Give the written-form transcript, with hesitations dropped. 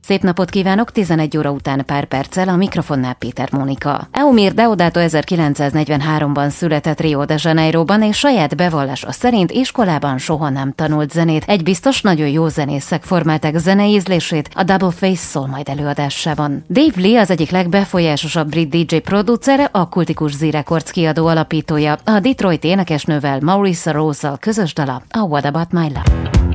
Szép napot kívánok, 11 óra után pár perccel, a mikrofonnál Péter Mónika. Eumir Deodato 1943-ban született Rio de Janeiroban, és saját bevallása szerint iskolában soha nem tanult zenét. Egy biztos, nagyon jó zenészek formálták zenei ízlését a Double Face Soul majd előadásában. Dave Lee az egyik legbefolyásosabb brit DJ producere, a kultikus Z Records kiadó alapítója, a Detroit énekesnővel, Maurice Rose-zal közös dala a What About My Love.